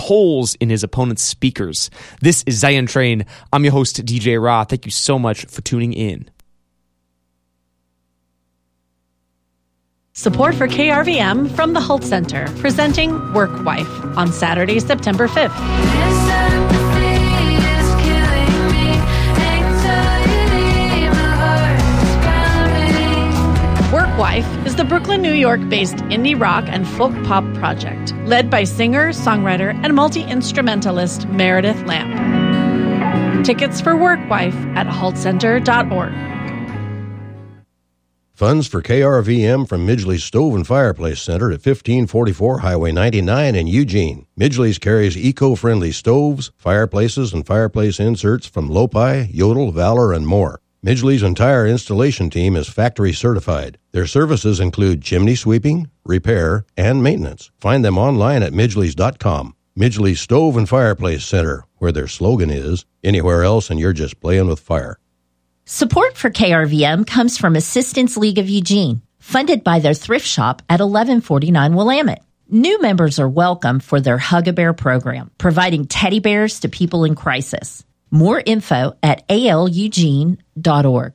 holes in his opponent's speakers. This is Zion Train. I'm your host, DJ Ra. Thank you so much for tuning in. Support for KRVM from the Hult Center, presenting Work Wife on Saturday, September 5th. Work Wife is the Brooklyn, New York-based indie rock and folk pop project, led by singer, songwriter, and multi-instrumentalist Meredith Lamp. Tickets for Work Wife at hultcenter.org. Funds for KRVM from Midgley's Stove and Fireplace Center at 1544 Highway 99 in Eugene. Midgley's carries eco-friendly stoves, fireplaces, and fireplace inserts from Lopi, Yodel, Valor, and more. Midgley's entire installation team is factory certified. Their services include chimney sweeping, repair, and maintenance. Find them online at midgleys.com. Midgley's Stove and Fireplace Center, where their slogan is, anywhere else and you're just playing with fire. Support for KRVM comes from Assistance League of Eugene, funded by their thrift shop at 1149 Willamette. New members are welcome for their Hug-A-Bear program, providing teddy bears to people in crisis. More info at alueugene.org.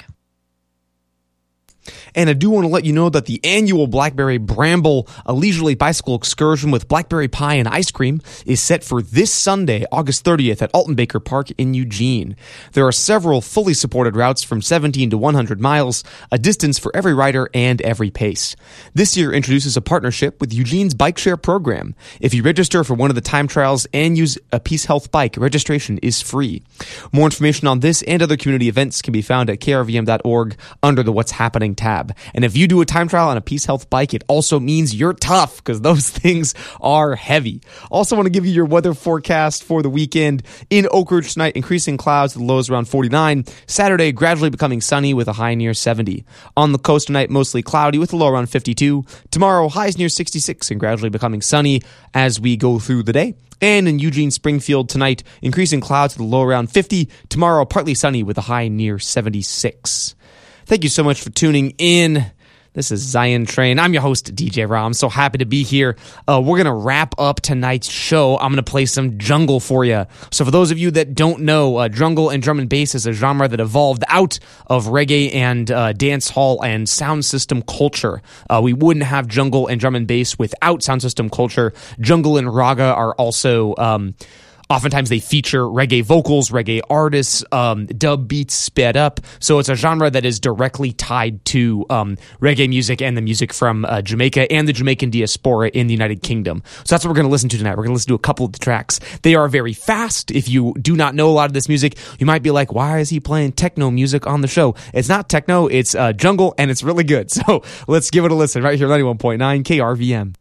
And I do want to let you know that the annual Blackberry Bramble, a leisurely bicycle excursion with blackberry pie and ice cream, is set for this Sunday, August 30th at Alton Baker Park in Eugene. There are several fully supported routes from 17 to 100 miles, a distance for every rider and every pace. This year introduces a partnership with Eugene's Bike Share program. If you register for one of the time trials and use a Peace Health bike, registration is free. More information on this and other community events can be found at krvm.org under the What's Happening tab. And if you do a time trial on a Peace Health bike, it also means you're tough because those things are heavy. Also want to give you your weather forecast for the weekend. In Oak Ridge tonight, increasing clouds, the lows around 49. Saturday, gradually becoming sunny with a high near 70. On the coast tonight, mostly cloudy with a low around 52. Tomorrow, highs near 66 and gradually becoming sunny as we go through the day. And in Eugene, Springfield tonight, increasing clouds with a low around 50. Tomorrow, partly sunny with a high near 76. Thank you so much for tuning in. This is Zion Train. I'm your host, DJ Ra. I'm so happy to be here. We're going to wrap up tonight's show. I'm going to play some jungle for you. So for those of you that don't know, jungle and drum and bass is a genre that evolved out of reggae and dance hall and sound system culture. We wouldn't have jungle and drum and bass without sound system culture. Jungle and raga are also... oftentimes they feature reggae vocals, reggae artists, dub beats sped up. So it's a genre that is directly tied to reggae music and the music from Jamaica and the Jamaican diaspora in the United Kingdom. So that's what we're going to listen to tonight. We're going to listen to a couple of the tracks. They are very fast. If you do not know a lot of this music, you might be like, why is he playing techno music on the show? It's not techno, it's jungle, and it's really good. So let's give it a listen right here on 91.9 KRVM.